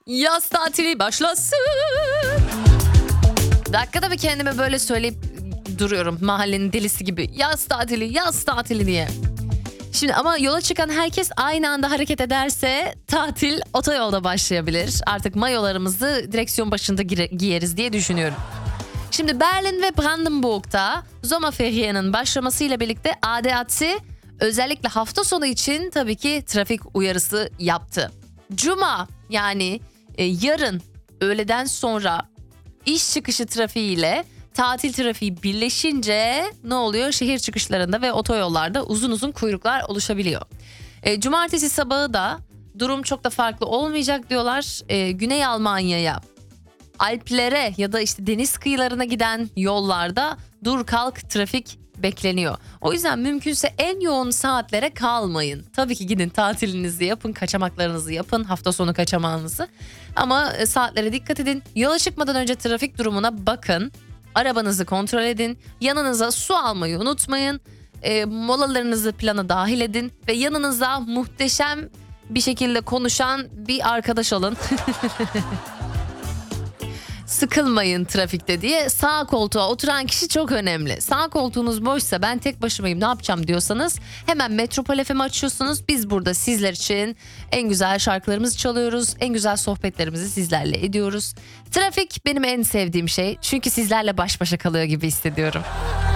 Yaz tatili başlasın. Dakikada bir kendime böyle söyleyip duruyorum mahallenin delisi gibi. Yaz tatili, yaz tatili diye. Şimdi ama yola çıkan herkes aynı anda hareket ederse tatil otoyolda başlayabilir. Artık mayolarımızı direksiyon başında giyeriz diye düşünüyorum. Şimdi Berlin ve Brandenburg'da Sommerferien'in başlamasıyla birlikte ADAC özellikle hafta sonu için tabii ki trafik uyarısı yaptı. Cuma yani yarın öğleden sonra iş çıkışı trafiğiyle tatil trafiği birleşince ne oluyor? Şehir çıkışlarında ve otoyollarda uzun uzun kuyruklar oluşabiliyor. Cumartesi sabahı da durum çok da farklı olmayacak diyorlar. Güney Almanya'ya, Alplere ya da işte deniz kıyılarına giden yollarda dur kalk trafik bekleniyor. O yüzden mümkünse en yoğun saatlere kalmayın. Tabii ki gidin tatilinizi yapın, kaçamaklarınızı yapın, hafta sonu kaçamağınızı. Ama saatlere dikkat edin. Yola çıkmadan önce trafik durumuna bakın. Arabanızı kontrol edin. Yanınıza su almayı unutmayın. Molalarınızı plana dahil edin. Ve yanınıza muhteşem bir şekilde konuşan bir arkadaş alın. Sıkılmayın trafikte diye. Sağ koltuğa oturan kişi çok önemli. Sağ koltuğunuz boşsa ben tek başımayım ne yapacağım diyorsanız hemen Metropol FM açıyorsunuz. Biz burada sizler için en güzel şarkılarımızı çalıyoruz. En güzel sohbetlerimizi sizlerle ediyoruz. Trafik benim en sevdiğim şey. Çünkü sizlerle baş başa kalıyor gibi hissediyorum.